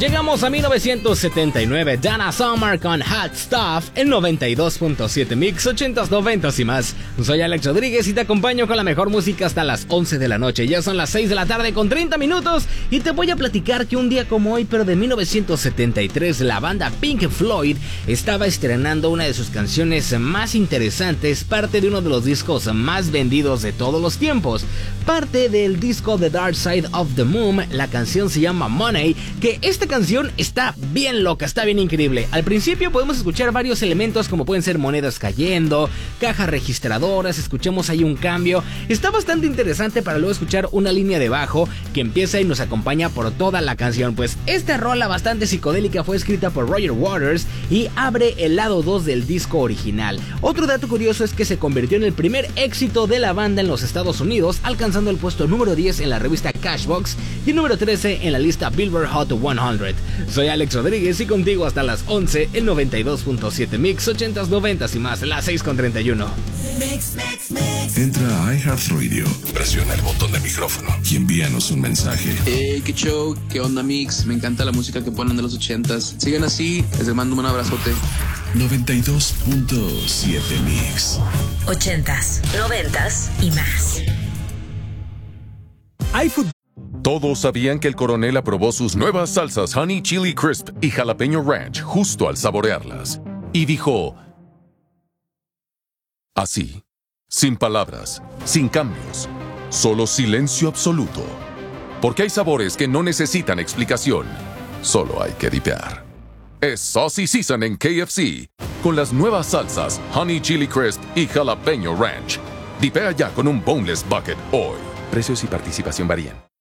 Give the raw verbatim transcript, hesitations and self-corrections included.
Llegamos a mil novecientos setenta y nueve, Donna Summer con Hot Stuff, en noventa y dos punto siete Mix, ochentas, noventas y más. Soy Alex Rodríguez y te acompaño con la mejor música hasta las once de la noche. Ya son las seis de la tarde con treinta minutos y te voy a platicar que un día como hoy, pero de mil novecientos setenta y tres, la banda Pink Floyd estaba estrenando una de sus canciones más interesantes, parte de uno de los discos más vendidos de todos los tiempos. Parte del disco The Dark Side of the Moon, la canción se llama Money, que esta canción está bien loca, está bien increíble. Al principio podemos escuchar varios elementos como pueden ser monedas cayendo, cajas registradoras, escuchamos ahí un cambio. Está bastante interesante para luego escuchar una línea de bajo que empieza y nos acompaña por toda la canción. Pues esta rola bastante psicodélica fue escrita por Roger Waters y abre el lado dos del disco original. Otro dato curioso es que se convirtió en el primer éxito de la banda en los Estados Unidos, alcanzando el puesto número diez en la revista Cashbox y el número trece en la lista Billboard Hot cien. Soy Alex Rodríguez y contigo hasta las once en noventa y dos punto siete Mix, ochentas, noventas y más, las seis con treinta y uno. Mix, mix, mix. Entra a iHeartRadio, presiona el botón de micrófono y envíanos un mensaje. Hey, qué show, qué onda Mix, me encanta la música que ponen de los ochentas. Sigan así, les mando un abrazote. noventa y dos punto siete Mix. Ochentas, noventas y más. iFood. Todos sabían que el coronel aprobó sus nuevas salsas Honey Chili Crisp y Jalapeño Ranch justo al saborearlas. Y dijo... así, sin palabras, sin cambios, solo silencio absoluto. Porque hay sabores que no necesitan explicación, solo hay que dipear. Es Saucy Season en K F C, con las nuevas salsas Honey Chili Crisp y Jalapeño Ranch. Dipea ya con un Boneless Bucket hoy. Precios y participación varían.